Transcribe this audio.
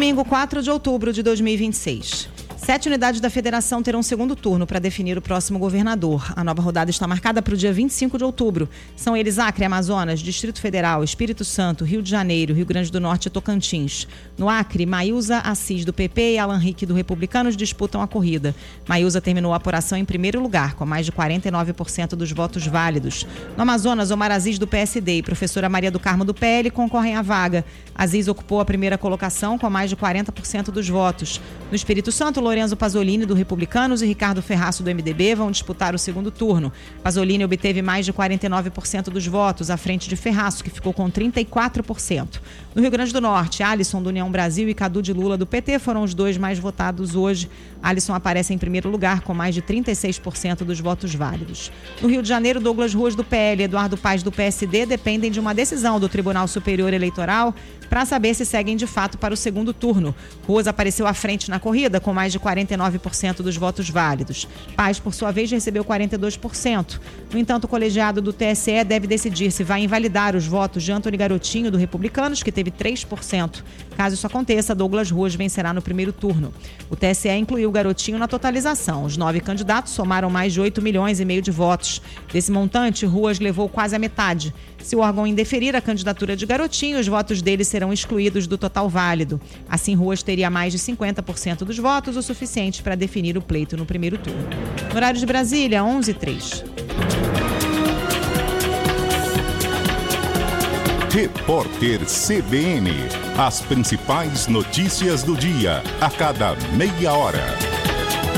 Domingo, 4 de outubro de 2026. 7 unidades da federação terão segundo turno para definir o próximo governador. A nova rodada está marcada para o dia 25 de outubro. São eles Acre, Amazonas, Distrito Federal, Espírito Santo, Rio de Janeiro, Rio Grande do Norte e Tocantins. No Acre, Maísa Assis do PP e Alan Rick do Republicanos disputam a corrida. Maísa terminou a apuração em primeiro lugar, com mais de 49% dos votos válidos. No Amazonas, Omar Aziz do PSD e professora Maria do Carmo do PL concorrem à vaga. Aziz ocupou a primeira colocação com mais de 40% dos votos. No Espírito Santo, Lorenzo Pasolini do Republicanos e Ricardo Ferraço do MDB vão disputar o segundo turno. Pasolini obteve mais de 49% dos votos, à frente de Ferraço, que ficou com 34%. No Rio Grande do Norte, Alisson do União Brasil e Cadu de Lula do PT foram os dois mais votados hoje. Alisson aparece em primeiro lugar com mais de 36% dos votos válidos. No Rio de Janeiro, Douglas Ruas do PL e Eduardo Paes do PSD dependem de uma decisão do Tribunal Superior Eleitoral para saber se seguem de fato para o segundo turno. Ruas apareceu à frente na corrida com mais de 49% dos votos válidos. Paes, por sua vez, recebeu 42%. No entanto, o colegiado do TSE deve decidir se vai invalidar os votos de Antony Garotinho do Republicanos, que teve 3%. Caso isso aconteça, Douglas Ruas vencerá no primeiro turno. O TSE incluiu o Garotinho na totalização. Os 9 candidatos somaram mais de 8,5 milhões de votos. Desse montante, Ruas levou quase a metade. Se o órgão indeferir a candidatura de Garotinho, os votos dele serão excluídos do total válido. Assim, Ruas teria mais de 50% dos votos, o suficiente para definir o pleito no primeiro turno. No horário de Brasília, 11h03. Repórter CBN. As principais notícias do dia, a cada meia hora.